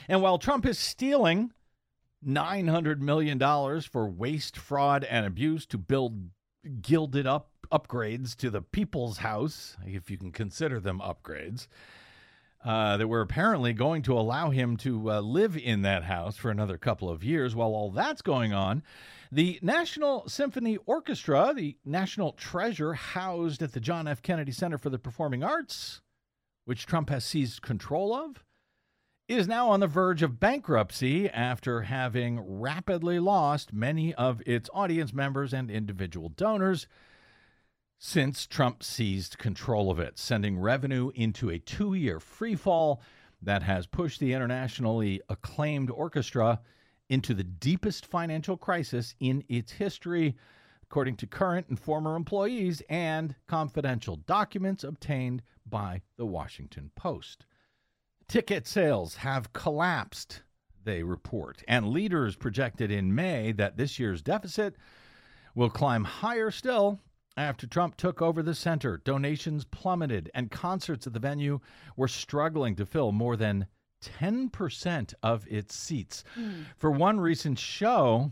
And while Trump is stealing $900 million for waste, fraud, and abuse to build gilded up upgrades to the people's house, if you can consider them upgrades, that were apparently going to allow him to live in that house for another couple of years. While all that's going on, the National Symphony Orchestra, the national treasure housed at the John F. Kennedy Center for the Performing Arts, which Trump has seized control of, is now on the verge of bankruptcy after having rapidly lost many of its audience members and individual donors since Trump seized control of it, sending revenue into a 2-year freefall that has pushed the internationally acclaimed orchestra into the deepest financial crisis in its history, according to current and former employees and confidential documents obtained by the Washington Post. Ticket sales have collapsed, they report, and leaders projected in May that this year's deficit will climb higher still after Trump took over the center. Donations plummeted, and concerts at the venue were struggling to fill more than 10% of its seats. For one recent show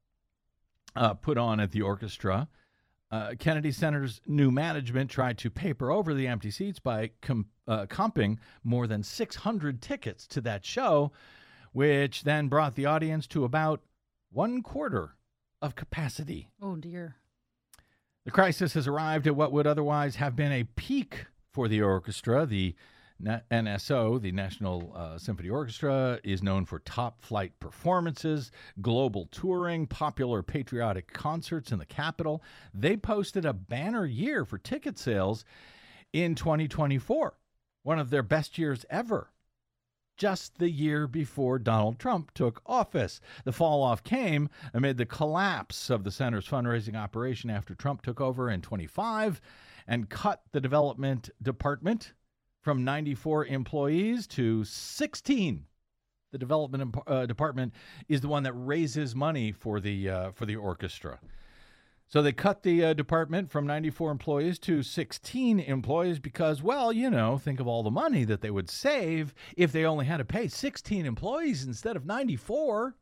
put on at the orchestra, Kennedy Center's new management tried to paper over the empty seats by comping more than 600 tickets to that show, which then brought the audience to about 1/4 of capacity. Oh, dear. The crisis has arrived at what would otherwise have been a peak for the orchestra. The NSO, the National Symphony Orchestra, is known for top-flight performances, global touring, popular patriotic concerts in the Capitol. They posted a banner year for ticket sales in 2024, one of their best years ever, just the year before Donald Trump took office. The fall-off came amid the collapse of the center's fundraising operation after Trump took over in 25 and cut the development department from 94 employees to 16. The development department is the one that raises money for the orchestra. So they cut the department from 94 employees to 16 employees because, well, think of all the money that they would save if they only had to pay 16 employees instead of 94.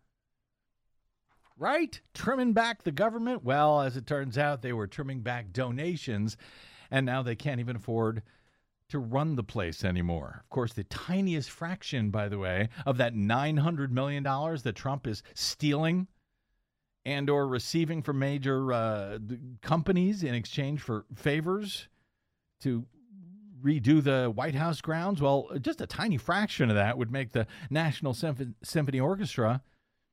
Right? Trimming back the government. Well, as it turns out, they were trimming back donations, and now they can't even afford to run the place anymore. Of course, the tiniest fraction, by the way, of that $900 million that Trump is stealing and or receiving from major companies in exchange for favors to redo the White House grounds, well, just a tiny fraction of that would make the National Symphony Orchestra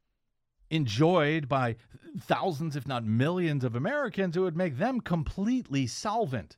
enjoyed by thousands, if not millions of Americans. It would make them completely solvent.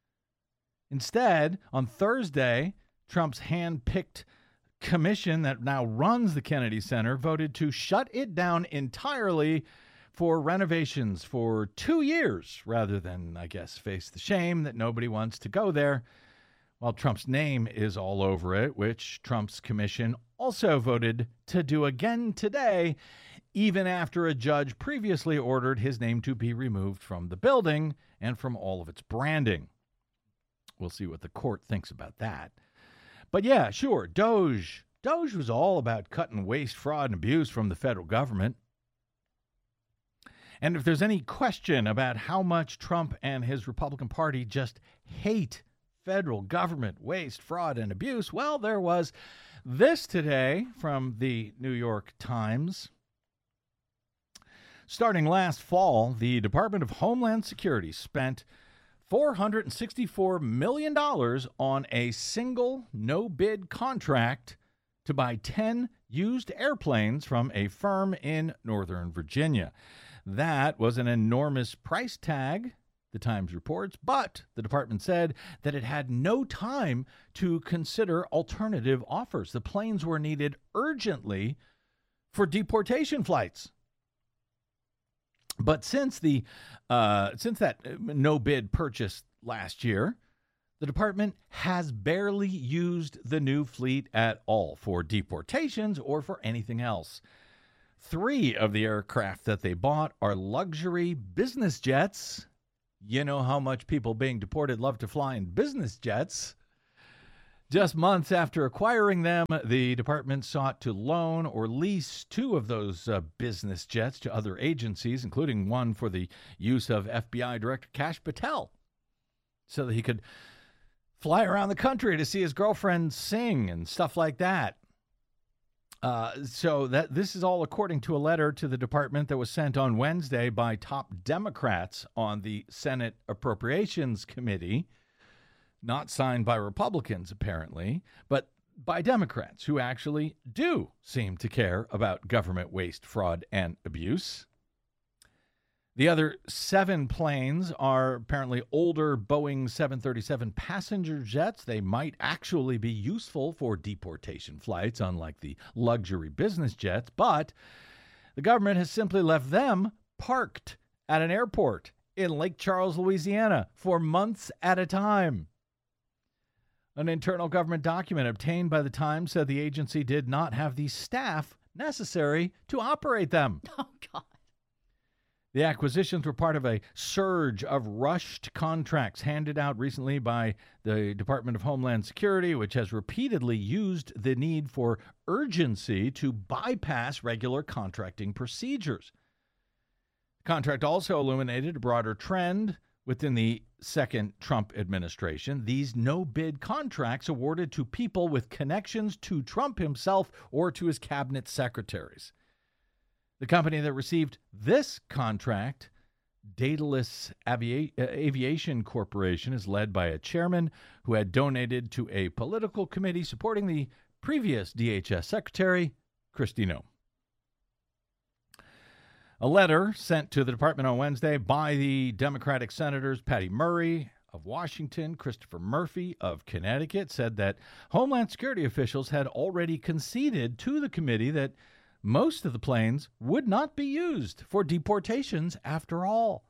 Instead, on Thursday, Trump's hand-picked commission that now runs the Kennedy Center voted to shut it down entirely for renovations for 2 years, rather than, I guess, face the shame that nobody wants to go there, while Trump's name is all over it, which Trump's commission also voted to do again today, even after a judge previously ordered his name to be removed from the building and from all of its branding. We'll see what the court thinks about that. But yeah, sure, Doge was all about cutting waste, fraud, and abuse from the federal government. And if there's any question about how much Trump and his Republican Party just hate federal government waste, fraud, and abuse, well, there was this today from the New York Times. Starting last fall, the Department of Homeland Security spent $464 million on a single no-bid contract to buy 10 used airplanes from a firm in Northern Virginia. That was an enormous price tag, the Times reports, but the department said that it had no time to consider alternative offers. The planes were needed urgently for deportation flights. But since that no-bid purchase last year, the department has barely used the new fleet at all for deportations or for anything else. 3 of the aircraft that they bought are luxury business jets. You know how much people being deported love to fly in business jets. Just months after acquiring them, the department sought to loan or lease two of those business jets to other agencies, including one for the use of FBI Director Kash Patel, so that he could fly around the country to see his girlfriend sing and stuff like that. So this is all according to a letter to the department that was sent on Wednesday by top Democrats on the Senate Appropriations Committee. Not signed by Republicans, apparently, but by Democrats who actually do seem to care about government waste, fraud, and abuse. The other 7 planes are apparently older Boeing 737 passenger jets. They might actually be useful for deportation flights, unlike the luxury business jets, but the government has simply left them parked at an airport in Lake Charles, Louisiana, for months at a time. An internal government document obtained by the Times said the agency did not have the staff necessary to operate them. Oh, God. The acquisitions were part of a surge of rushed contracts handed out recently by the Department of Homeland Security, which has repeatedly used the need for urgency to bypass regular contracting procedures. The contract also illuminated a broader trend within the second Trump administration. These no-bid contracts awarded to people with connections to Trump himself or to his cabinet secretaries. The company that received this contract, Daedalus Aviation Corporation, is led by a chairman who had donated to a political committee supporting the previous DHS secretary, Kristi Noem. A letter sent to the department on Wednesday by the Democratic senators Patty Murray of Washington, Christopher Murphy of Connecticut, said that Homeland Security officials had already conceded to the committee that most of the planes would not be used for deportations after all.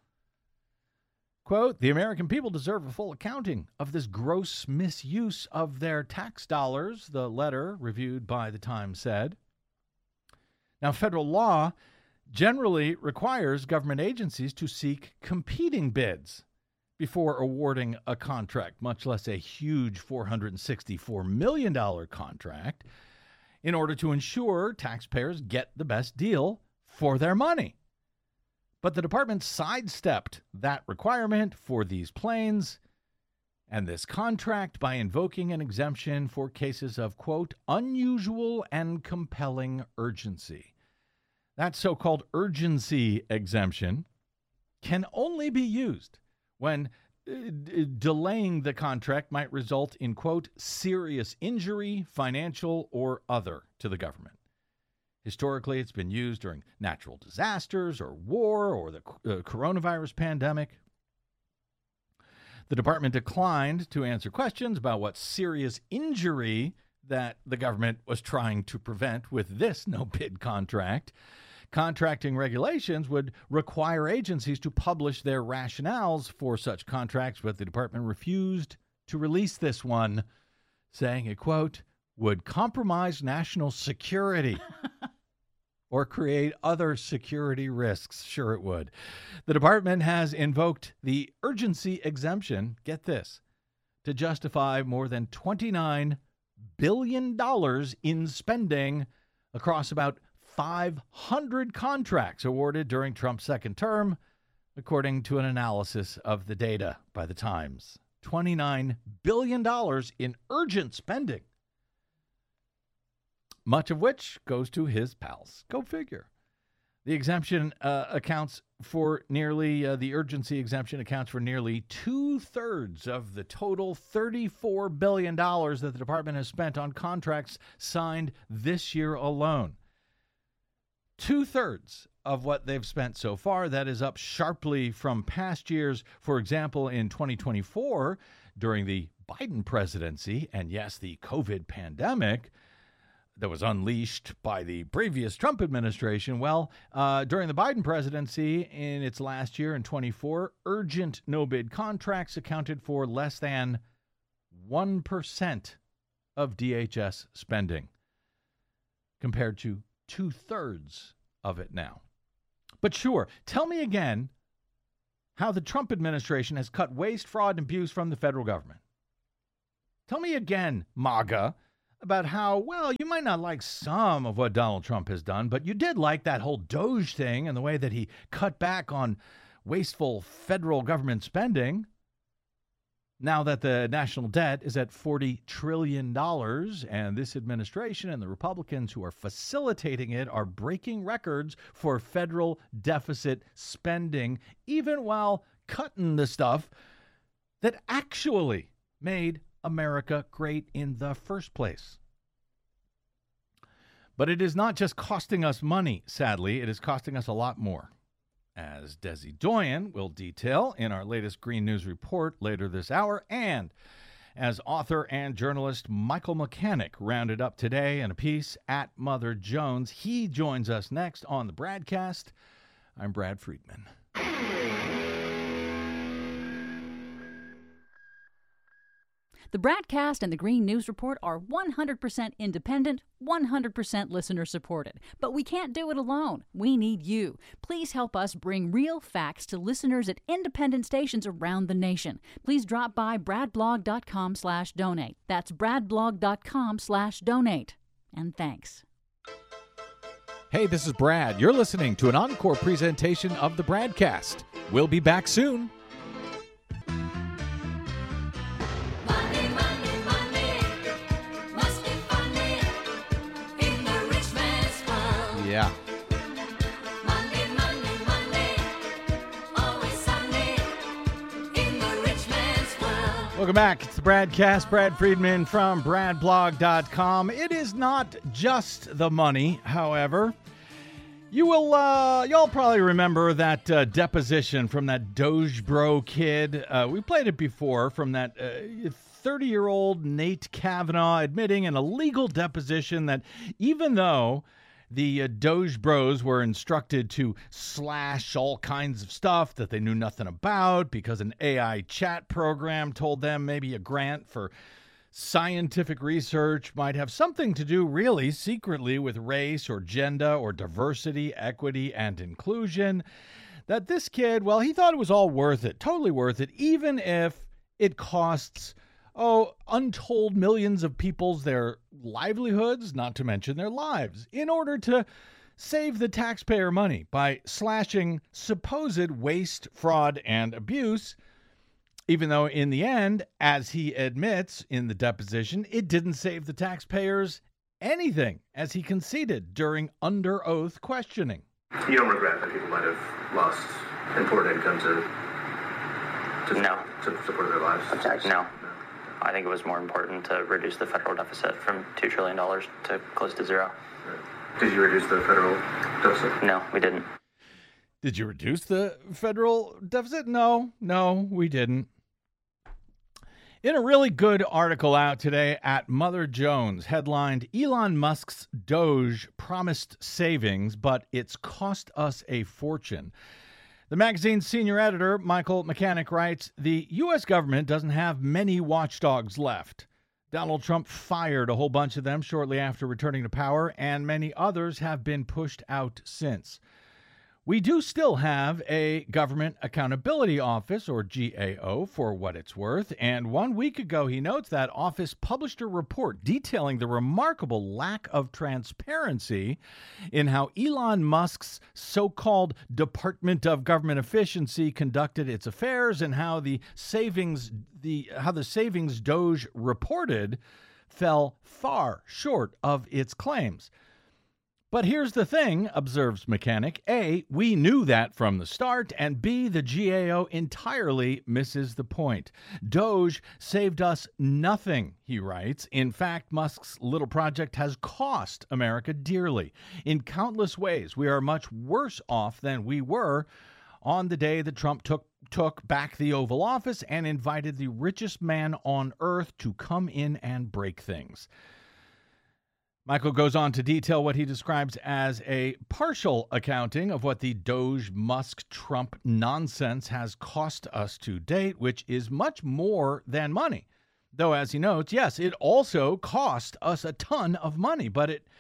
Quote, "The American people deserve a full accounting of this gross misuse of their tax dollars," the letter reviewed by the Times said. Now, federal law generally requires government agencies to seek competing bids before awarding a contract, much less a huge $464 million contract, in order to ensure taxpayers get the best deal for their money. But the department sidestepped that requirement for these planes and this contract by invoking an exemption for cases of, quote, unusual and compelling urgency. That so-called urgency exemption can only be used when delaying the contract might result in, quote, serious injury, financial or other, to the government. Historically, it's been used during natural disasters or war or the coronavirus pandemic. The department declined to answer questions about what serious injury that the government was trying to prevent with this no-bid contract. Contracting regulations would require agencies to publish their rationales for such contracts, but the department refused to release this one, saying it, quote, would compromise national security or create other security risks. Sure it would. The department has invoked the urgency exemption, get this, to justify more than $29 billion in spending across about 500 contracts awarded during Trump's second term, according to an analysis of the data by the Times. $29 billion in urgent spending, much of which goes to his pals. Go figure. The exemption accounts for nearly, the urgency exemption accounts for nearly 2/3 of the total $34 billion that the department has spent on contracts signed this year alone. 2/3 of what they've spent so far. That is up sharply from past years. For example, in 2024, during the Biden presidency, and yes, the COVID pandemic that was unleashed by the previous Trump administration. Well, during the Biden presidency, in its last year in 24, urgent no-bid contracts accounted for less than 1% of DHS spending, compared to 2/3 of it now. But sure, tell me again how the Trump administration has cut waste, fraud, and abuse from the federal government. Tell me again, MAGA, about how, well, you might not like some of what Donald Trump has done, but you did like that whole Doge thing and the way that he cut back on wasteful federal government spending. Now that the national debt is at $40 trillion, and this administration and the Republicans who are facilitating it are breaking records for federal deficit spending, even while cutting the stuff that actually made America great in the first place. But it is not just costing us money, sadly. It is costing us a lot more, as Desi Doyen will detail in our latest Green News report later this hour, and as author and journalist Michael Mechanic rounded up today in a piece at Mother Jones. He joins us next on the Bradcast. I'm Brad Friedman. The Bradcast and the Green News Report are 100% independent, 100% listener-supported. But we can't do it alone. We need you. Please help us bring real facts to listeners at independent stations around the nation. Please drop by bradblog.com/donate. That's bradblog.com/donate. And thanks. Hey, this is Brad. You're listening to an encore presentation of the Bradcast. We'll be back soon. Yeah. Monday, always Sunday, in the rich man's world. Welcome back. It's the Bradcast. Brad Friedman from bradblog.com. It is not just the money, however. Y'all probably remember that deposition from that Doge Bro kid. We played it before, from that 30-year-old Nate Kavanaugh admitting in a legal deposition that even though the Doge Bros were instructed to slash all kinds of stuff that they knew nothing about because an AI chat program told them maybe a grant for scientific research might have something to do really secretly with race or gender or diversity, equity, and inclusion, that this kid, well, he thought it was all worth it, totally worth it, even if it costs untold millions of people's their livelihoods, not to mention their lives, in order to save the taxpayer money by slashing supposed waste, fraud, and abuse, even though in the end, as he admits in the deposition, it didn't save the taxpayers anything, as he conceded during under oath questioning. You don't regret that people might have lost important income to support their lives? No. I think it was more important to reduce the federal deficit from $2 trillion to close to zero. Did you reduce the federal deficit? No, we didn't. Did you reduce the federal deficit? No, we didn't. In a really good article out today at Mother Jones, headlined, Elon Musk's Doge promised savings, but it's cost us a fortune. The magazine's senior editor, Michael Mechanic, writes, the U.S. government doesn't have many watchdogs left. Donald Trump fired a whole bunch of them shortly after returning to power, and many others have been pushed out since. We do still have a Government Accountability Office, or GAO, for what it's worth, and 1 week ago, he notes that office published a report detailing the remarkable lack of transparency in how Elon Musk's so-called Department of Government Efficiency conducted its affairs and how the savings Doge reported fell far short of its claims. But here's the thing, observes Mechanic. A, we knew that from the start, and B, the GAO entirely misses the point. Doge saved us nothing, he writes. In fact, Musk's little project has cost America dearly. In countless ways, we are much worse off than we were on the day that Trump took back the Oval Office and invited the richest man on earth to come in and break things. Michael goes on to detail what he describes as a partial accounting of what the Doge-Musk-Trump nonsense has cost us to date, which is much more than money. Though, as he notes, yes, it also cost us a ton of money, but it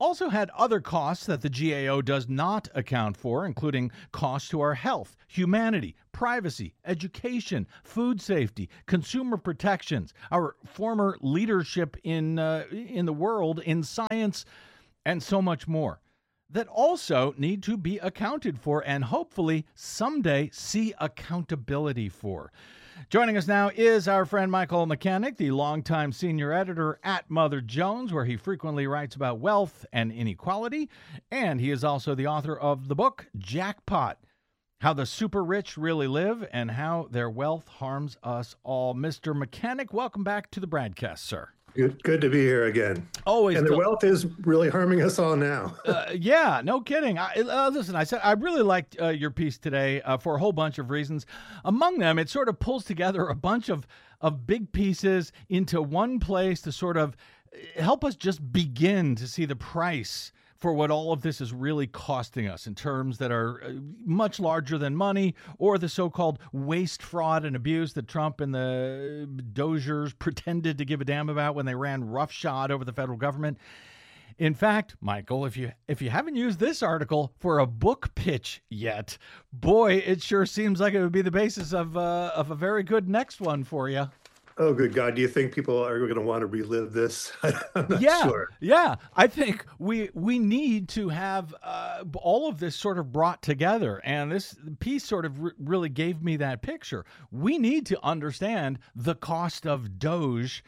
also had other costs that the GAO does not account for, including costs to our health, humanity, privacy, education, food safety, consumer protections, our former leadership in the world, in science, and so much more, that also need to be accounted for and hopefully someday see accountability for. Joining us now is our friend Michael Mechanic, the longtime senior editor at Mother Jones, where he frequently writes about wealth and inequality. And he is also the author of the book, Jackpot: How the Super Rich Really Live and How Their Wealth Harms Us All. Mr. Mechanic, welcome back to the Bradcast, sir. Good to be here again. Always. And the wealth is really harming us all now. Yeah, no kidding. Listen, I really liked your piece today for a whole bunch of reasons. Among them, it sort of pulls together a bunch of big pieces into one place to sort of help us just begin to see the price for what all of this is really costing us in terms that are much larger than money, or the so-called waste, fraud, and abuse that Trump and the Dozers pretended to give a damn about when they ran roughshod over the federal government. In fact, Michael, if you haven't used this article for a book pitch yet, boy, it sure seems like it would be the basis of a very good next one for you. Oh, good God. Do you think people are going to want to relive this? I'm not sure. Yeah. I think we need to have all of this sort of brought together. And this piece sort of really gave me that picture. We need to understand the cost of Doge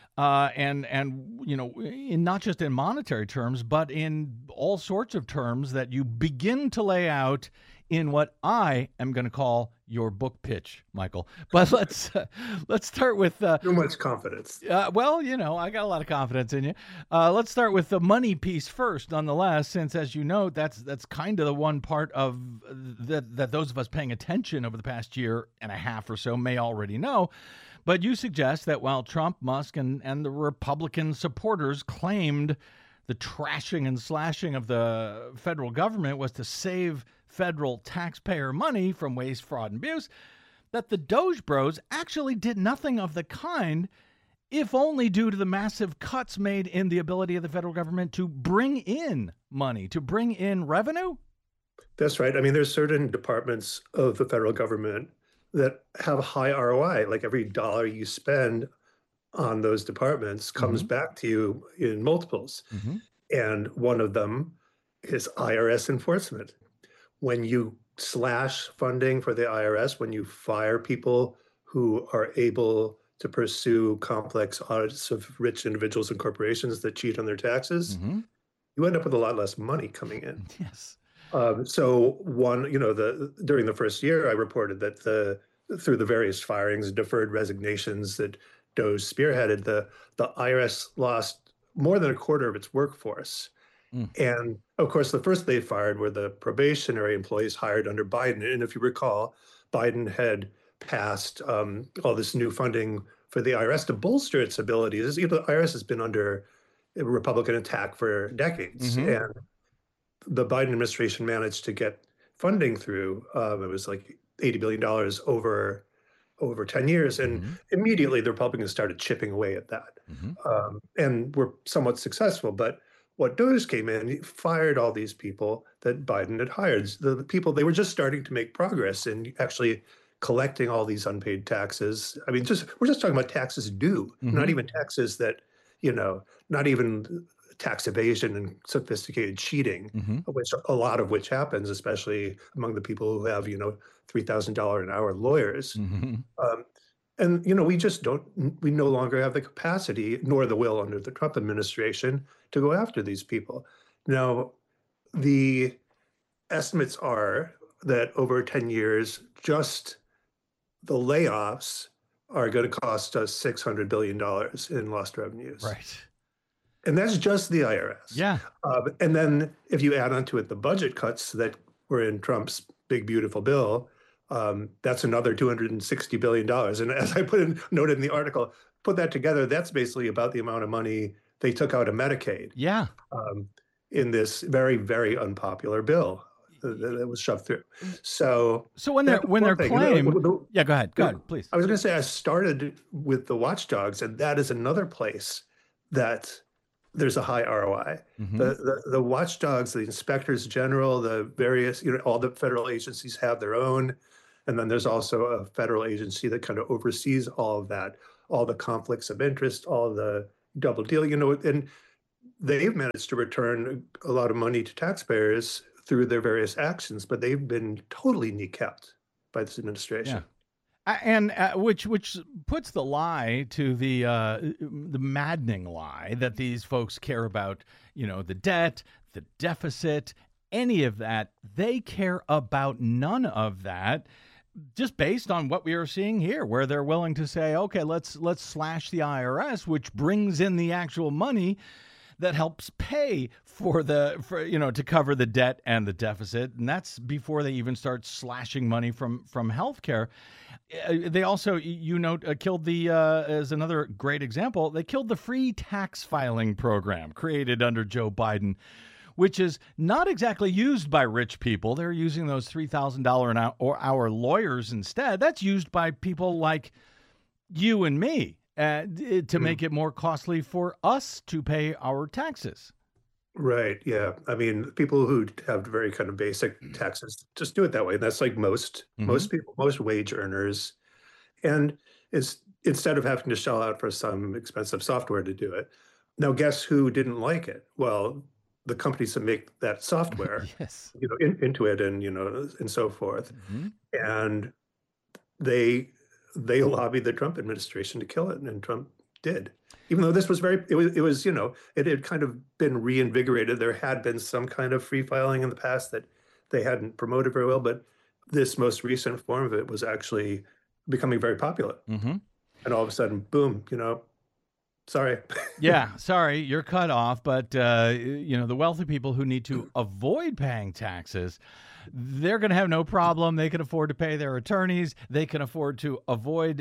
and you know, not just in monetary terms, but in all sorts of terms that you begin to lay out in what I am going to call your book pitch, Michael. But let's start with too much confidence. Well, you know, I got a lot of confidence in you. Let's start with the money piece first, nonetheless, since, as you know, that's kind of the one part of that those of us paying attention over the past year and a half or so may already know. But you suggest that while Trump, Musk, and the Republican supporters claimed the trashing and slashing of the federal government was to save federal taxpayer money from waste, fraud, and abuse, that the Doge Bros actually did nothing of the kind, if only due to the massive cuts made in the ability of the federal government to bring in money, to bring in revenue? That's right. I mean, there's certain departments of the federal government that have high ROI. Like every dollar you spend on those departments comes back to you in multiples. And one of them is IRS enforcement. When you slash funding for the IRS, when you fire people who are able to pursue complex audits of rich individuals and corporations that cheat on their taxes, you end up with a lot less money coming in. Yes. So during the first year, I reported that through the various firings and deferred resignations that Doge spearheaded, the IRS lost more than a quarter of its workforce. And of course, the first they fired were the probationary employees hired under Biden. And if you recall, Biden had passed all this new funding for the IRS to bolster its abilities. You know, the IRS has been under a Republican attack for decades. And the Biden administration managed to get funding through. It was like $80 billion over 10 years. And immediately the Republicans started chipping away at that and were somewhat successful. But what Doge came in, he fired all these people that Biden had hired. The people, they were just starting to make progress in actually collecting all these unpaid taxes. I mean, we're just talking about taxes due, not even taxes that, you know, not even tax evasion and sophisticated cheating, which a lot of which happens, especially among the people who have, you know, $3,000 an hour lawyers. And, you know, we no longer have the capacity nor the will under the Trump administration to go after these people. Now, the estimates are that over 10 years, just the layoffs are going to cost us $600 billion in lost revenues. Right. And that's just the IRS. Yeah. And then if you add onto it the budget cuts that were in Trump's big, beautiful bill, that's another $260 billion. And as I noted in the article, put that together, that's basically about the amount of money they took out of Medicaid. Yeah. In this very, very unpopular bill that was shoved through. So when they're claiming, yeah, go ahead, please. I was going to say I started with the watchdogs, and that is another place that there's a high ROI. The watchdogs, the inspectors general, the various, all the federal agencies have their own. And then there's also a federal agency that kind of oversees all of that, all the conflicts of interest, all the double deal, and they've managed to return a lot of money to taxpayers through their various actions, but they've been totally kneecapped by this administration. And which puts the lie to the maddening lie that these folks care about, the debt, the deficit, any of that. They care about none of that, just based on what we are seeing here, where they're willing to say, okay, let's slash the IRS, which brings in the actual money that helps pay for to cover the debt and the deficit. And that's before they even start slashing money from healthcare. They also, killed as another great example, they killed the free tax filing program created under Joe Biden, which is not exactly used by rich people. They're using those $3,000 an hour lawyers instead. That's used by people like you and me to make it more costly for us to pay our taxes. Right. Yeah. I mean, people who have very kind of basic taxes just do it that way. That's like most people, most wage earners. And it's instead of having to shell out for some expensive software to do it. Now, guess who didn't like it? Well, the companies that make that software, yes, Intuit and, and so forth. And they lobbied the Trump administration to kill it, and Trump did. Even though this was it had kind of been reinvigorated. There had been some kind of free filing in the past that they hadn't promoted very well, but this most recent form of it was actually becoming very popular. And all of a sudden, boom, sorry. Yeah, sorry, you're cut off. But, the wealthy people who need to avoid paying taxes, they're going to have no problem. They can afford to pay their attorneys. They can afford to avoid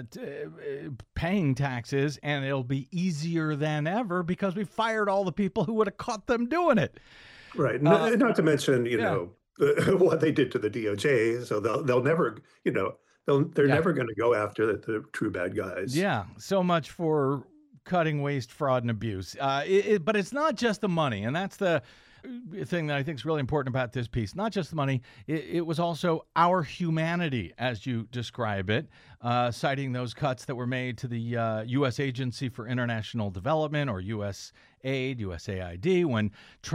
paying taxes, and it'll be easier than ever because we fired all the people who would have caught them doing it. Right. Not to mention, what they did to the DOJ. So they'll never, they're never going to go after the true bad guys. Yeah. So much for cutting waste, fraud, and abuse. But it's not just the money, and that's the thing that I think is really important about this piece. Not just the money, it was also our humanity, as you describe it, citing those cuts that were made to the U.S. Agency for International Development, or USAID, when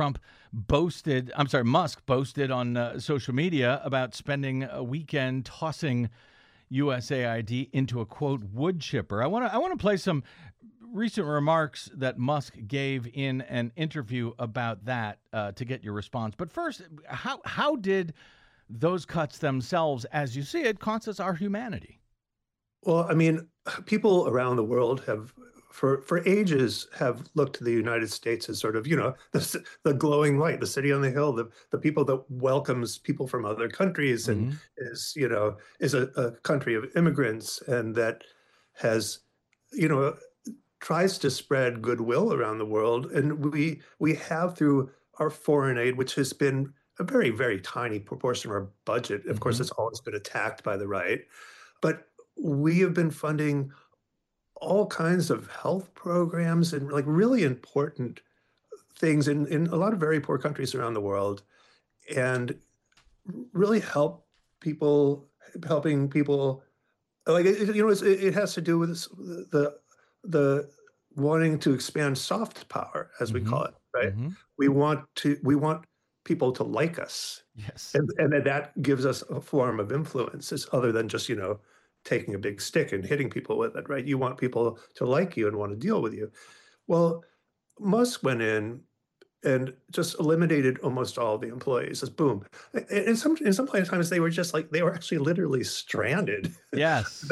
Musk boasted on social media about spending a weekend tossing USAID into a, quote, wood chipper. I want to play some recent remarks that Musk gave in an interview about that to get your response. But first, how did those cuts themselves, as you see it, cost us our humanity? Well, I mean, people around the world have, for ages, have looked to the United States as sort of, the glowing light, the city on the hill, the people that welcomes people from other countries and is a country of immigrants, and that has, tries to spread goodwill around the world. And we have, through our foreign aid, which has been a very, very tiny proportion of our budget. Of course, it's always been attacked by the right. But we have been funding all kinds of health programs and like really important things in a lot of very poor countries around the world, and really helping people, like, it has to do with the wanting to expand soft power, as we call it, right? We want people to like us. Yes. And that gives us a form of influence. It's other than just, taking a big stick and hitting people with it, right? You want people to like you and want to deal with you. Well, Musk went in and just eliminated almost all the employees. Just boom. And some times they were just like, they were actually literally stranded. Yes.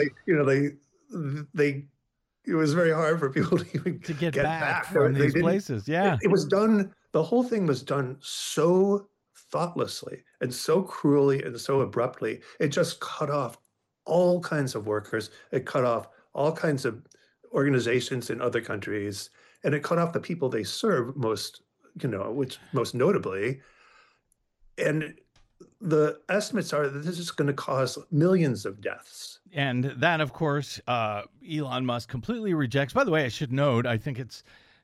It was very hard for people to even get back from these places. Yeah. It was done. The whole thing was done so thoughtlessly and so cruelly and so abruptly. It just cut off all kinds of workers. It cut off all kinds of organizations in other countries, and it cut off the people they serve most, which most notably. And the estimates are that this is going to cause millions of deaths. And that, of course, Elon Musk completely rejects. By the way, I should note, I think it's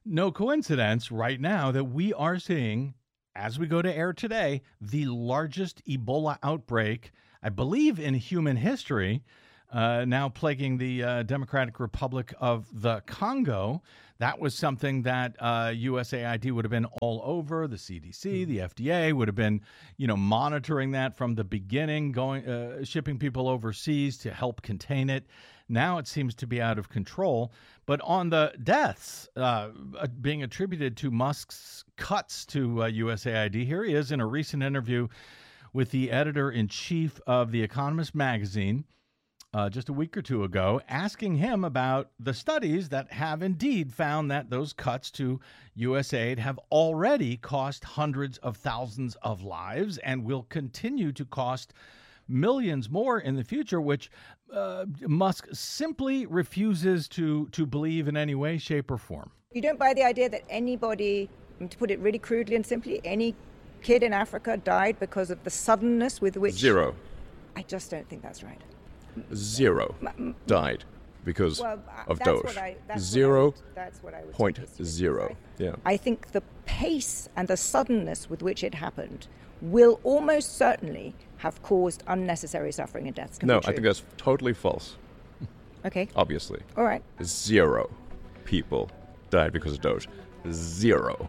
no coincidence right now that we are seeing, as we go to air today, the largest Ebola outbreak, I believe, in human history, now plaguing the Democratic Republic of the Congo. That was something that USAID would have been all over. The CDC, the FDA would have been, monitoring that from the beginning, shipping people overseas to help contain it. Now it seems to be out of control. But on the deaths being attributed to Musk's cuts to USAID, here he is in a recent interview with the editor-in-chief of The Economist magazine just a week or two ago, asking him about the studies that have indeed found that those cuts to USAID have already cost hundreds of thousands of lives and will continue to cost millions more in the future, which Musk simply refuses to believe in any way, shape, or form. You don't buy the idea that anybody, to put it really crudely and simply, any kid in Africa died because of the suddenness with which... Zero. I just don't think that's right. Zero died because of Doge. That's what I would 0.0. Yeah. I think the pace and the suddenness with which it happened will almost certainly have caused unnecessary suffering and deaths. No, I think that's totally false. Okay. Obviously. All right. 0 people died because of Doge. 0.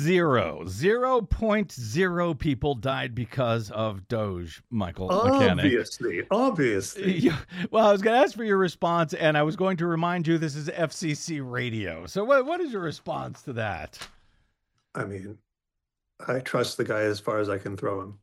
0.0 people died because of Doge, Michael Mechanic. Obviously. Yeah. Well, I was going to ask for your response, and I was going to remind you this is FCC radio. So what is your response to that? I mean, I trust the guy as far as I can throw him.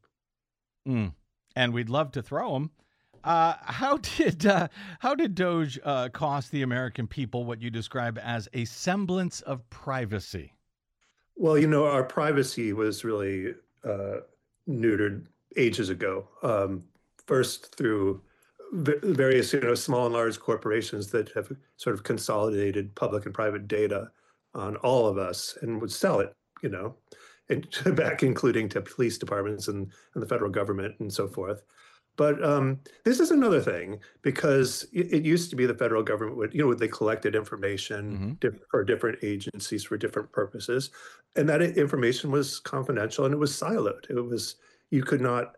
And we'd love to throw him. How did Doge cost the American people what you describe as a semblance of privacy? Well, our privacy was really neutered ages ago. First through various, small and large corporations that have sort of consolidated public and private data on all of us and would sell it, and back including to police departments and the federal government and so forth. But this is another thing, because it used to be the federal government would, they collected information for different agencies for different purposes. And that information was confidential and it was siloed. It was, you could not,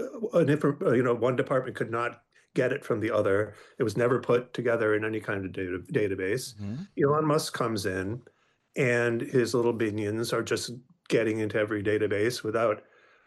one department could not get it from the other. It was never put together in any kind of database. Elon Musk comes in and his little minions are just getting into every database without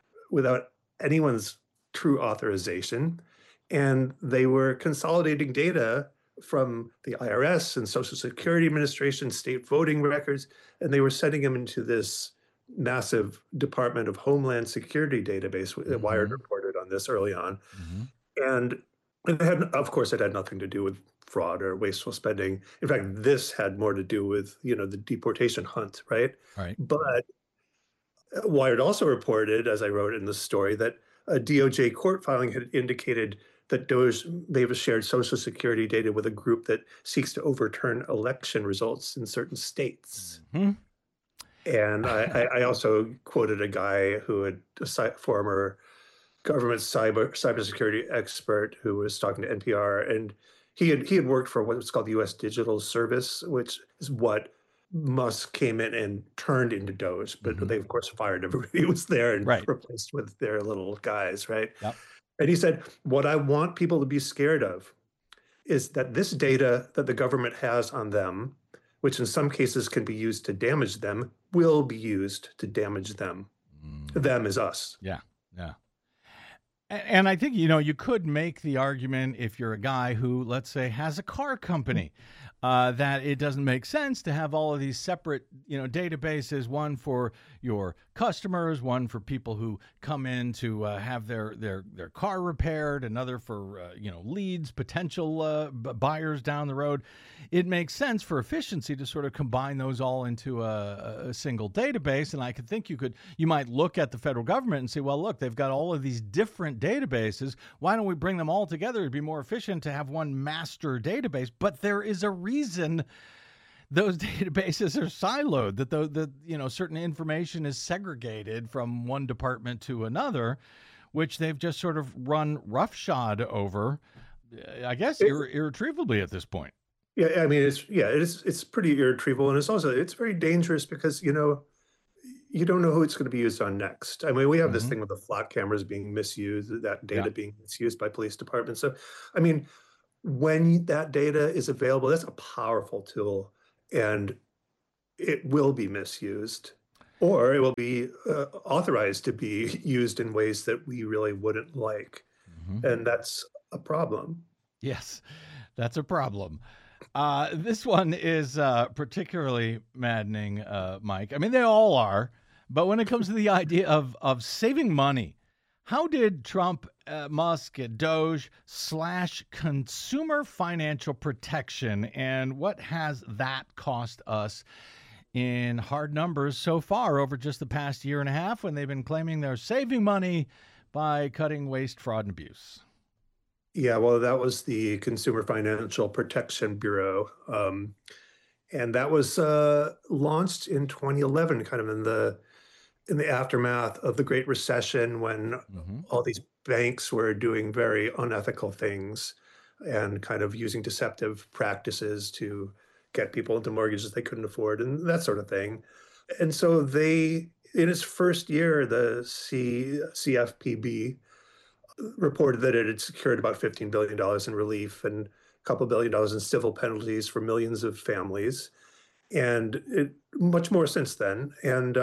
anyone's true authorization, and they were consolidating data from the IRS and Social Security Administration, state voting records, and they were sending them into this massive Department of Homeland Security database. Wired reported on this early on, and it had nothing to do with fraud or wasteful spending. In fact, this had more to do with the deportation hunt, right? Right. But Wired also reported, as I wrote in the story, that a DOJ court filing had indicated that they've shared Social Security data with a group that seeks to overturn election results in certain states. And I also quoted a guy who had a former government cybersecurity expert who was talking to NPR, and he had worked for what's called the U.S. Digital Service, which is what Musk came in and turned into Doge, but they of course fired everybody who was there and replaced with their little guys, right? Yep. And he said, what I want people to be scared of is that this data that the government has on them, which in some cases can be used to damage them, will be used to damage them. Them is us. Yeah. And I think, you could make the argument, if you're a guy who, let's say, has a car company, that it doesn't make sense to have all of these separate, databases, one for your customers, one for people who come in to have their car repaired, another for, leads, potential buyers down the road. It makes sense for efficiency to sort of combine those all into a single database. And I could think you might look at the federal government and say, well, look, they've got all of these different databases. Why don't we bring them all together? It'd be more efficient to have one master database. But there is a reason those databases are siloed, that certain information is segregated from one department to another, which they've just sort of run roughshod over, I guess, irretrievably at this point. Yeah, I mean, it's pretty irretrievable, and it's very dangerous because you don't know who it's going to be used on next. I mean, we have this thing with the flock cameras being misused, that Yeah. data being misused by police departments. So, I mean, when that data is available, that's a powerful tool, and it will be misused, or it will be authorized to be used in ways that we really wouldn't like, and that's a problem. Yes, that's a problem. This one is particularly maddening, Mike. I mean, they all are, but when it comes to the idea of saving money, how did Trump, Musk, and Doge slash consumer financial protection, and what has that cost us in hard numbers so far over just the past year and a half when they've been claiming they're saving money by cutting waste, fraud, and abuse? Yeah, well, that was the Consumer Financial Protection Bureau. And that was launched in 2011, kind of in the aftermath of the Great Recession, when all these banks were doing very unethical things and kind of using deceptive practices to get people into mortgages they couldn't afford and that sort of thing. And so in its first year, the CFPB reported that it had secured about $15 billion in relief and a couple $1 billion in civil penalties for millions of families, and much more since then. And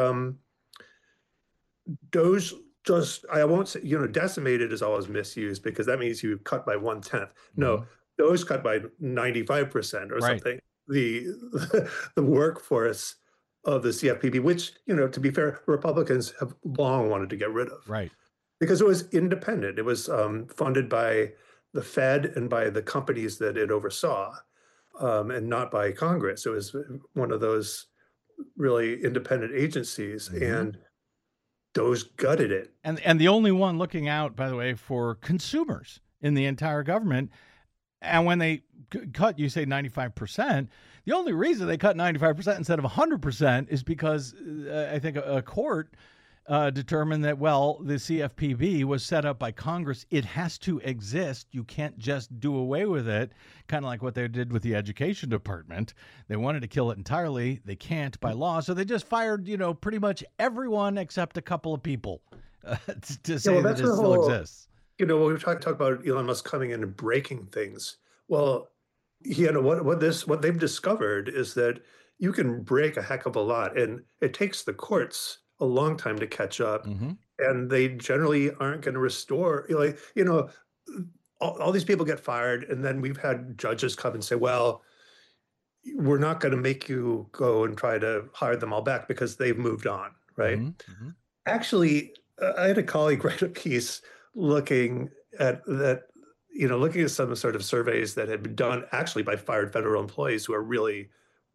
Doge I won't say, decimated is always misused because that means you cut by 1/10. No, Doge cut by 95% or something. The workforce of the CFPB, which, to be fair, Republicans have long wanted to get rid of. Right. Because it was independent. It was funded by the Fed and by the companies that it oversaw, and not by Congress. It was one of those really independent agencies, and Doge gutted it. And the only one looking out, by the way, for consumers in the entire government. And when they cut, you say 95%, the only reason they cut 95% instead of 100% is because I think a court determined that, well, the CFPB was set up by Congress. It has to exist. You can't just do away with it, kind of like what they did with the education department. They wanted to kill it entirely. They can't by law. So they just fired, pretty much everyone except a couple of people to say that it still exists. We talk about Elon Musk coming in and breaking things. Well, what they've discovered is that you can break a heck of a lot, and it takes the courts a long time to catch up, and they generally aren't going to restore. All these people get fired, and then we've had judges come and say, "Well, we're not going to make you go and try to hire them all back because they've moved on." Right? Actually, I had a colleague write a piece looking at that. Looking at some sort of surveys that had been done actually by fired federal employees who are really,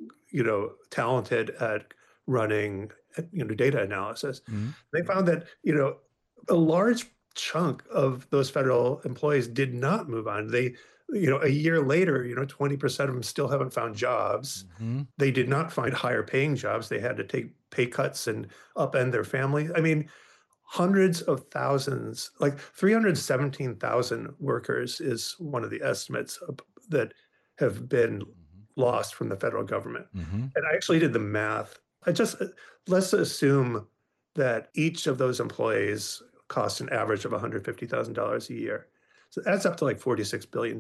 talented at running data analysis. They found that a large chunk of those federal employees did not move on. They a year later 20% of them still haven't found jobs. They did not find higher paying jobs. They had to take pay cuts and upend their family. I mean, hundreds of thousands, like 317,000 workers is one of the estimates that have been lost from the federal government. And I actually did the math. Let's assume that each of those employees costs an average of $150,000 a year. So that's up to like $46 billion,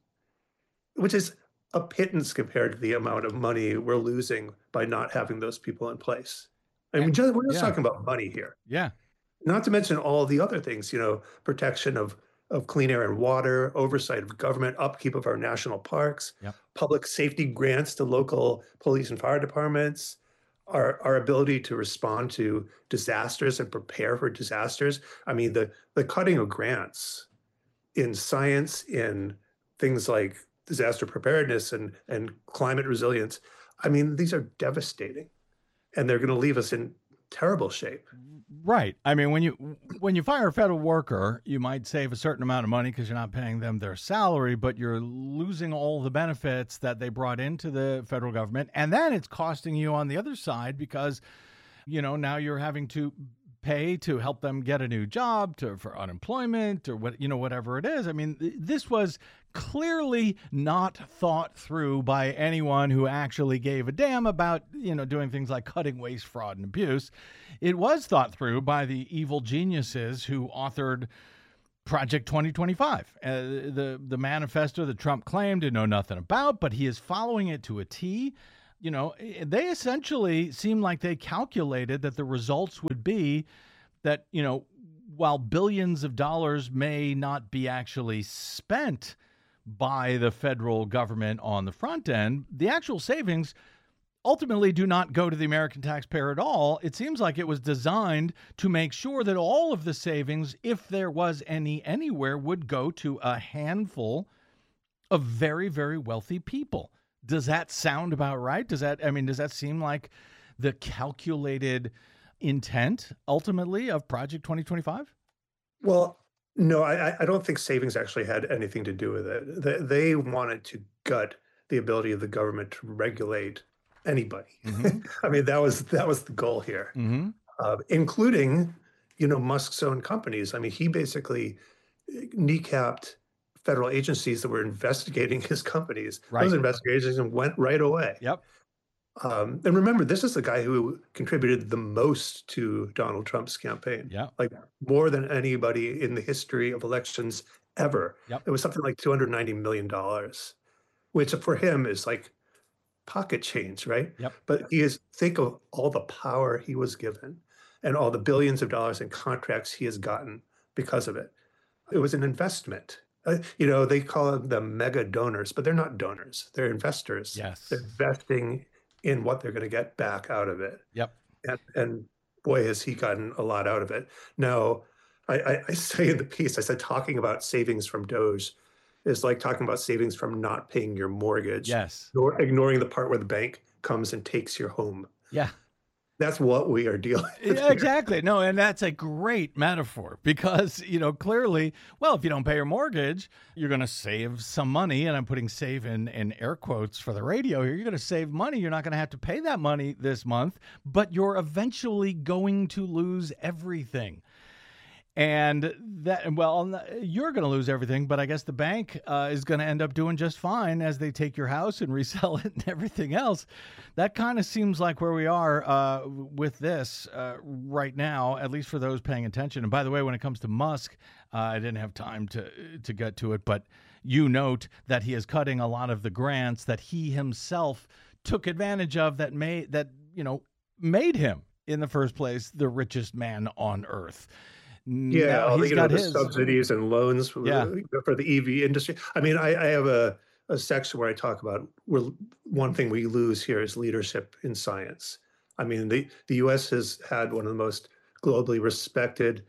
which is a pittance compared to the amount of money we're losing by not having those people in place. I mean, we're just talking about money here. Yeah. Not to mention all the other things, protection of clean air and water, oversight of government, upkeep of our national parks, public safety grants to local police and fire departments, our ability to respond to disasters and prepare for disasters. I mean, the cutting of grants in science, in things like disaster preparedness and climate resilience, I mean, these are devastating, and they're going to leave us in terrible shape. Right. I mean, when you fire a federal worker, you might save a certain amount of money because you're not paying them their salary, but you're losing all the benefits that they brought into the federal government. And then it's costing you on the other side because, now you're having to pay to help them get a new job, for unemployment or whatever it is. I mean, this was clearly not thought through by anyone who actually gave a damn about, doing things like cutting waste, fraud, and abuse. It was thought through by the evil geniuses who authored Project 2025, the manifesto that Trump claimed to know nothing about, but he is following it to a T. They essentially seem like they calculated that the results would be that, while billions of dollars may not be actually spent by the federal government on the front end, the actual savings ultimately do not go to the American taxpayer at all. It seems like it was designed to make sure that all of the savings, if there was any anywhere, would go to a handful of very, very wealthy people. Does that sound about right? Does that seem like the calculated intent ultimately of Project 2025? Well, no, I don't think savings actually had anything to do with it. They wanted to gut the ability of the government to regulate anybody. Mm-hmm. I mean, that was the goal here, including, Musk's own companies. I mean, he basically kneecapped federal agencies that were investigating his companies. Right. Those investigations went right away. Yep. And remember, this is the guy who contributed the most to Donald Trump's campaign. Yeah. Like more than anybody in the history of elections ever. Yep. It was something like $290 million, which for him is like pocket change, right? Yep. But think of all the power he was given and all the billions of dollars in contracts he has gotten because of it. It was an investment. They call them mega donors, but they're not donors. They're investors. Yes. They're investing in what they're going to get back out of it. Yep. And boy, has he gotten a lot out of it. Now, I say in the piece, I said talking about savings from Doge is like talking about savings from not paying your mortgage. Yes. Or ignoring the part where the bank comes and takes your home. Yeah. That's what we are dealing with. Yeah, exactly. No, and that's a great metaphor because, clearly, well, if you don't pay your mortgage, you're going to save some money. And I'm putting save in air quotes for the radio here. You're going to save money. You're not going to have to pay that money this month, but you're eventually going to lose everything. And you're going to lose everything, but I guess the bank is going to end up doing just fine as they take your house and resell it and everything else. That kind of seems like where we are with this right now, at least for those paying attention. And by the way, when it comes to Musk, I didn't have time to get to it, but you note that he is cutting a lot of the grants that he himself took advantage of that made him in the first place the richest man on earth. Yeah, he's got his subsidies and loans for the EV industry. I mean, I have a section where I talk about one thing we lose here is leadership in science. I mean, the U.S. has had one of the most globally respected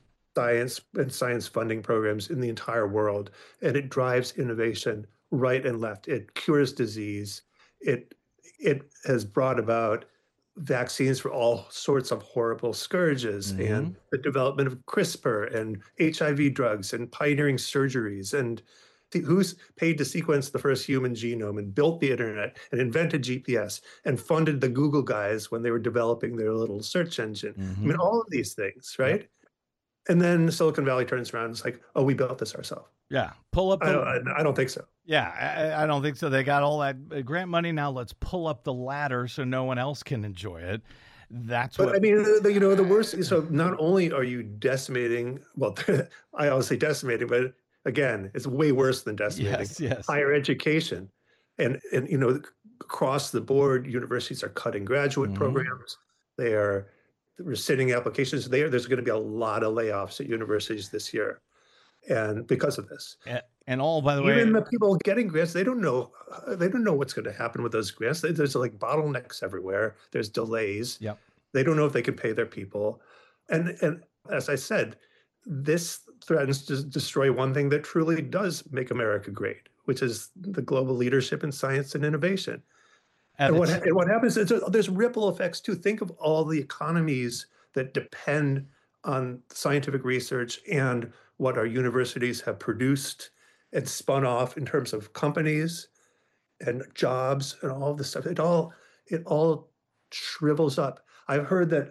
science funding programs in the entire world, and it drives innovation right and left. It cures disease. It has brought about vaccines for all sorts of horrible scourges and the development of CRISPR and HIV drugs and pioneering surgeries. And who's paid to sequence the first human genome and built the internet and invented GPS and funded the Google guys when they were developing their little search engine. I mean, all of these things, right? Yep. And then Silicon Valley turns around and it's like, oh, we built this ourselves. Yeah. Pull up. I don't think so. Yeah, I don't think so. They got all that grant money. Now let's pull up the ladder so no one else can enjoy it. But I mean, the worst. So not only are you decimating, well, I always say decimating, but again, it's way worse than decimating. Yes. Higher education, and across the board, universities are cutting graduate programs. They are rescinding applications. There's going to be a lot of layoffs at universities this year. And because of this, and all, by the way, even the people getting grants, they don't know what's going to happen with those grants. There's like bottlenecks everywhere. There's delays. Yep. They don't know if they can pay their people. And as I said, this threatens to destroy one thing that truly does make America great, which is the global leadership in science and innovation. And what happens is there's ripple effects too. Think of all the economies that depend on scientific research and what our universities have produced and spun off in terms of companies and jobs and all this stuff. It all shrivels up. I've heard that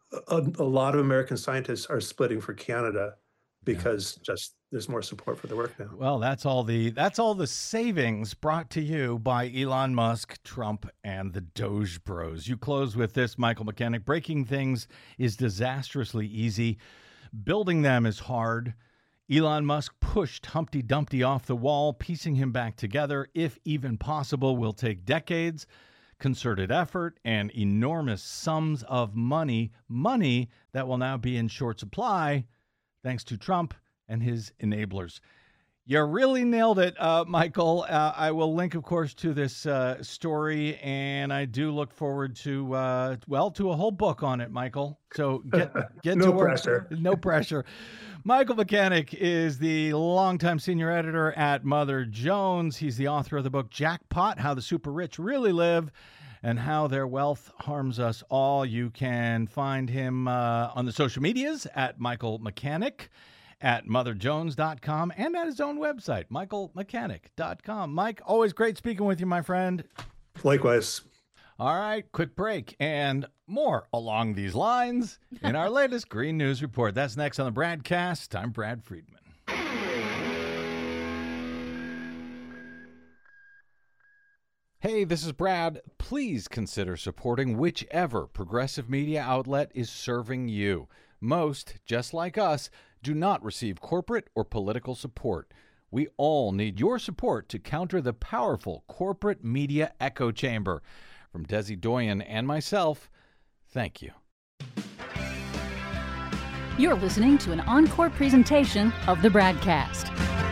a lot of American scientists are splitting for Canada because just there's more support for the work now. Well, that's all the savings brought to you by Elon Musk, Trump, and the Doge Bros. You close with this, Michael Mechanic. Breaking things is disastrously easy. Building them is hard. Elon Musk pushed Humpty Dumpty off the wall. Piecing him back together, if even possible, will take decades, concerted effort, and enormous sums of money that will now be in short supply thanks to Trump and his enablers. You really nailed it, Michael. I will link, of course, to this story, and I do look forward to a whole book on it, Michael. So get No to work. pressure. No pressure. Michael Mechanic is the longtime senior editor at Mother Jones. He's the author of the book Jackpot: How the Super Rich Really Live and How Their Wealth Harms Us All. You can find him on the social medias at Michael Mechanic, at motherjones.com, and at his own website, michaelmechanic.com. Mike, always great speaking with you, my friend. Likewise. All right, quick break and more along these lines in our latest Green News Report. That's next on the Bradcast. I'm Brad Friedman. Hey, this is Brad. Please consider supporting whichever progressive media outlet is serving you. Most, just like us, do not receive corporate or political support. We all need your support to counter the powerful corporate media echo chamber. From Desi Doyen and myself, thank you. You're listening to an encore presentation of the Bradcast.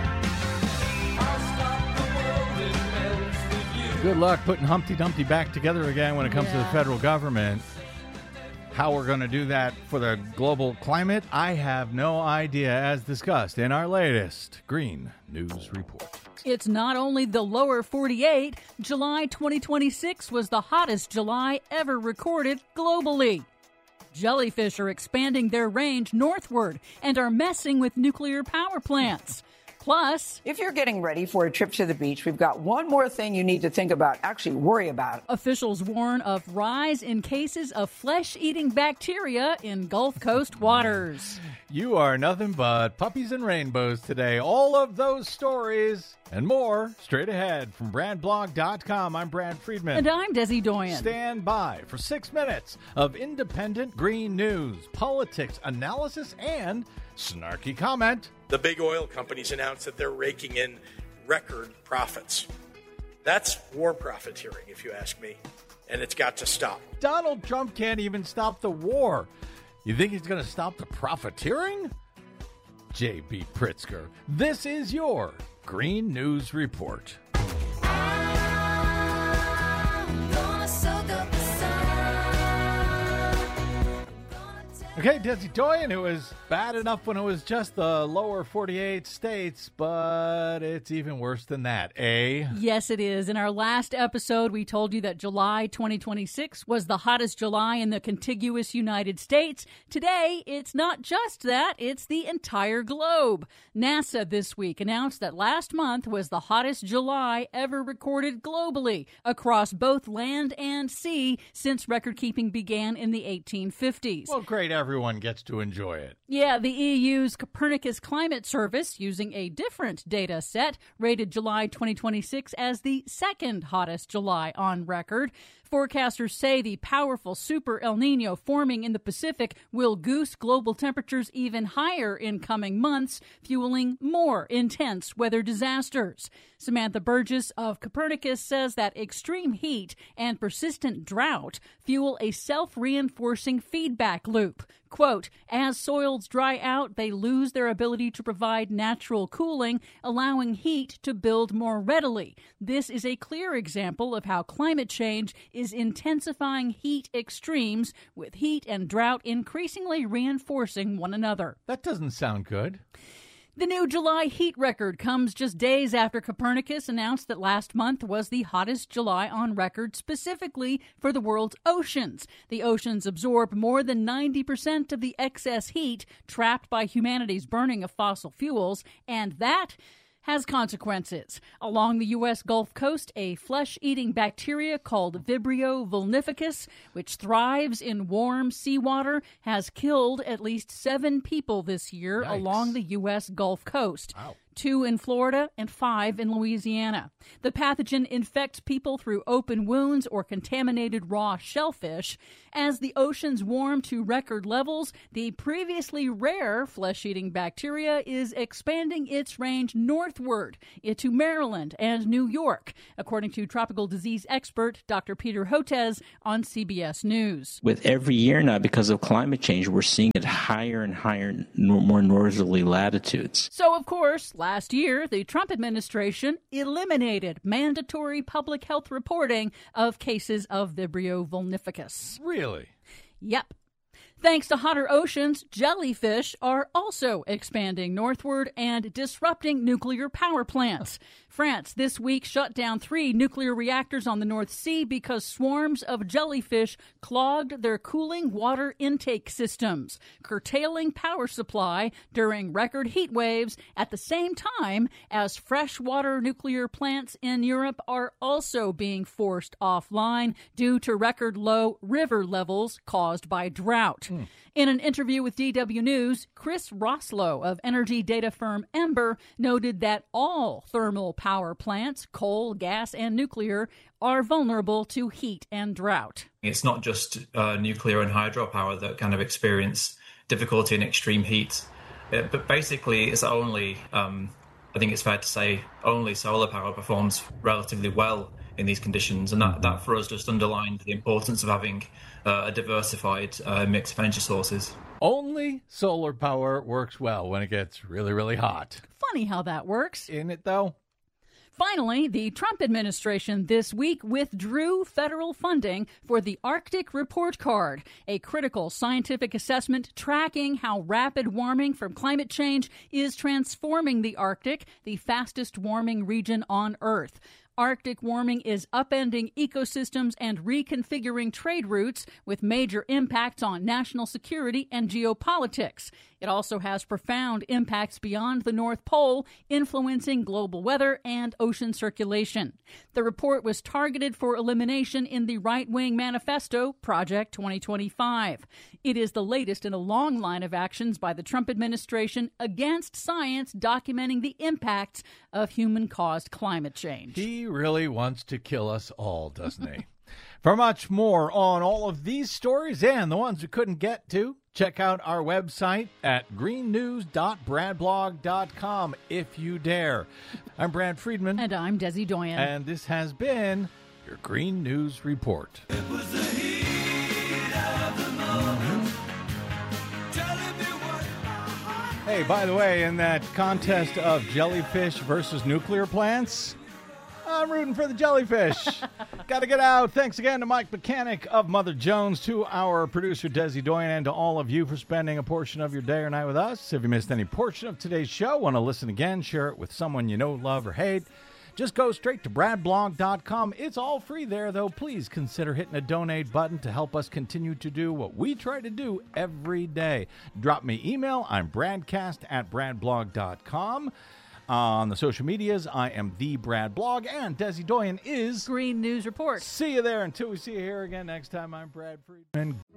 Good luck putting Humpty Dumpty back together again when it comes to the federal government. How we're going to do that for the global climate, I have no idea, as discussed in our latest Green News Report. It's not only the lower 48. July 2026 was the hottest July ever recorded globally. Jellyfish are expanding their range northward and are messing with nuclear power plants. Plus, if you're getting ready for a trip to the beach, we've got one more thing you need to think about, actually worry about. Officials warn of rise in cases of flesh-eating bacteria in Gulf Coast waters. You are nothing but puppies and rainbows today. All of those stories and more straight ahead from BradBlog.com. I'm Brad Friedman. And I'm Desi Doyen. Stand by for 6 minutes of independent green news, politics, analysis, and snarky comment. The big oil companies announced that they're raking in record profits. That's war profiteering, if you ask me, and it's got to stop. Donald Trump can't even stop the war. You think he's going to stop the profiteering? J.B. Pritzker, this is your Green News Report. Okay, Desi Doyen, it was bad enough when it was just the lower 48 states, but it's even worse than that, eh? Yes, it is. In our last episode, we told you that July 2026 was the hottest July in the contiguous United States. Today, it's not just that, it's the entire globe. NASA this week announced that last month was the hottest July ever recorded globally across both land and sea since record-keeping began in the 1850s. Well, great. Everyone gets to enjoy it. Yeah, the EU's Copernicus Climate Service, using a different data set, rated July 2026 as the second hottest July on record. Forecasters say the powerful Super El Nino forming in the Pacific will goose global temperatures even higher in coming months, fueling more intense weather disasters. Samantha Burgess of Copernicus says that extreme heat and persistent drought fuel a self-reinforcing feedback loop. Quote, as soils dry out, they lose their ability to provide natural cooling, allowing heat to build more readily. This is a clear example of how climate change is intensifying heat extremes, with heat and drought increasingly reinforcing one another. That doesn't sound good. The new July heat record comes just days after Copernicus announced that last month was the hottest July on record specifically for the world's oceans. The oceans absorb more than 90% of the excess heat trapped by humanity's burning of fossil fuels, and that has consequences. Along the U.S. Gulf Coast, a flesh-eating bacteria called Vibrio vulnificus, which thrives in warm seawater, has killed at least 7 people this year along the U.S. Gulf Coast. Wow. 2 in Florida and 5 in Louisiana. The pathogen infects people through open wounds or contaminated raw shellfish. As the oceans warm to record levels, the previously rare flesh-eating bacteria is expanding its range northward into Maryland and New York, according to tropical disease expert Dr. Peter Hotez on CBS News. With every year now, because of climate change, we're seeing it higher and higher, more northerly latitudes. So, of course, last year, the Trump administration eliminated mandatory public health reporting of cases of Vibrio vulnificus. Really? Yep. Thanks to hotter oceans, jellyfish are also expanding northward and disrupting nuclear power plants. France this week shut down 3 nuclear reactors on the North Sea because swarms of jellyfish clogged their cooling water intake systems, curtailing power supply during record heat waves at the same time as freshwater nuclear plants in Europe are also being forced offline due to record low river levels caused by drought. In an interview with DW News, Chris Roslow of energy data firm Ember noted that all thermal power plants, coal, gas, and nuclear, are vulnerable to heat and drought. It's not just nuclear and hydropower that kind of experience difficulty in extreme heat, but basically it's only, I think it's fair to say, only solar power performs relatively well in these conditions, and that for us just underlined the importance of having a diversified mix of energy sources. Only solar power works well when it gets really, really hot. Funny how that works. Isn't it, though? Finally, the Trump administration this week withdrew federal funding for the Arctic Report Card, a critical scientific assessment tracking how rapid warming from climate change is transforming the Arctic, the fastest warming region on Earth. Arctic warming is upending ecosystems and reconfiguring trade routes with major impacts on national security and geopolitics. It also has profound impacts beyond the North Pole, influencing global weather and ocean circulation. The report was targeted for elimination in the right-wing manifesto, Project 2025. It is the latest in a long line of actions by the Trump administration against science documenting the impacts of human-caused climate change. He really wants to kill us all, doesn't he? For much more on all of these stories and the ones we couldn't get to, check out our website at greennews.bradblog.com if you dare. I'm Brad Friedman. And I'm Desi Doyen. And this has been your Green News Report. It was the heat of the moment. Telling me what my heart. Hey, by the way, in that contest of jellyfish versus nuclear plants, I'm rooting for the jellyfish. Got to get out. Thanks again to Mike Mechanic of Mother Jones, to our producer Desi Doyen, and to all of you for spending a portion of your day or night with us. If you missed any portion of today's show, want to listen again, share it with someone you know, love, or hate, just go straight to bradblog.com. It's all free there, though. Please consider hitting a donate button to help us continue to do what we try to do every day. Drop me email. I'm bradcast@bradblog.com. On the social medias, I am the Brad Blog, and Desi Doyen is Green News Report. See you there. Until we see you here again next time, I'm Brad Friedman.